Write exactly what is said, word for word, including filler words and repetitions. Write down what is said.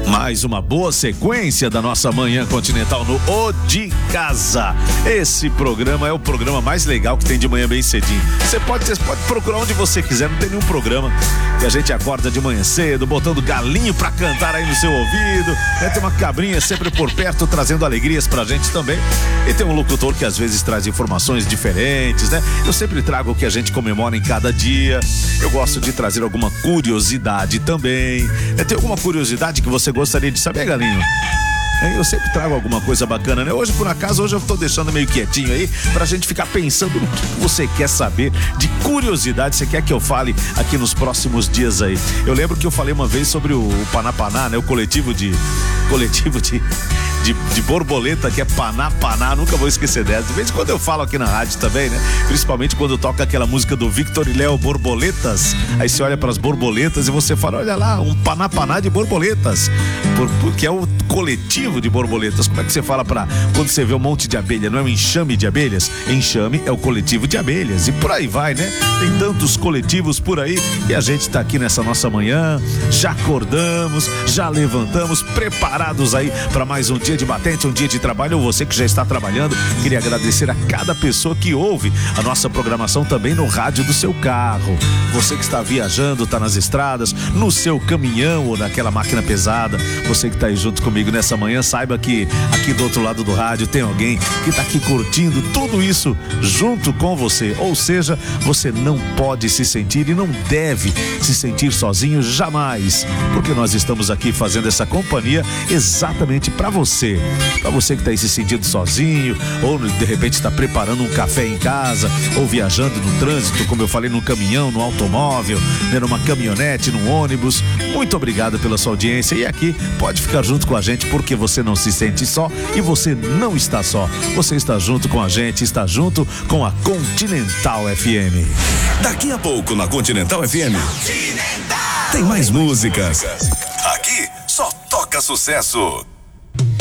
Mais uma boa sequência da nossa Manhã Continental no O de Casa. Esse programa é o programa mais legal que tem de manhã bem cedinho. Você pode, você pode procurar onde você quiser, não tem nenhum programa que a gente acorda de manhã cedo, botando galinho pra cantar aí no seu ouvido, né? Tem uma cabrinha sempre por perto, trazendo alegrias pra gente também. E tem um locutor que às vezes traz informações diferentes, né? Eu sempre trago o que a gente comemora em cada dia. Eu gosto de trazer alguma curiosidade também. Tem alguma curiosidade que você gostaria de saber, galinho? Eu sempre trago alguma coisa bacana, né? Hoje, por acaso, hoje eu tô deixando meio quietinho aí pra gente ficar pensando no que você quer saber de curiosidade, você quer que eu fale aqui nos próximos dias aí. Eu lembro que eu falei uma vez sobre o Panapaná, né? O coletivo de... coletivo de... De, de borboleta, que é Paná Paná, nunca vou esquecer dessa. De vez em quando eu falo aqui na rádio também, né? Principalmente quando toca aquela música do Victor e Léo, Borboletas. Aí você olha para as borboletas e você fala, olha lá, um Paná Paná de borboletas. Por, porque é o coletivo de borboletas. Como é que você fala para quando você vê um monte de abelha? Não é um enxame de abelhas? Enxame é o coletivo de abelhas. E por aí vai, né? Tem tantos coletivos por aí e a gente tá aqui nessa nossa manhã, já acordamos, já levantamos, preparados aí para mais um dia de batente, um dia de trabalho. Ou você que já está trabalhando, queria agradecer a cada pessoa que ouve a nossa programação também no rádio do seu carro. Você que está viajando, está nas estradas, no seu caminhão ou naquela máquina pesada, você que está aí junto comigo nessa manhã, saiba que aqui do outro lado do rádio tem alguém que está aqui curtindo tudo isso junto com você. Ou seja, você não pode se sentir e não deve se sentir sozinho jamais, porque nós estamos aqui fazendo essa companhia exatamente para você. Para você que está aí se sentindo sozinho, ou de repente está preparando um café em casa, ou viajando no trânsito, como eu falei, no caminhão, no automóvel, né, numa caminhonete, num ônibus. Muito obrigado pela sua audiência. E aqui pode ficar junto com a gente, porque você não se sente só e você não está só. Você está junto com a gente, está junto com a Continental F M. Daqui a pouco na Continental F M Continental. Tem mais músicas. Aqui só toca sucesso.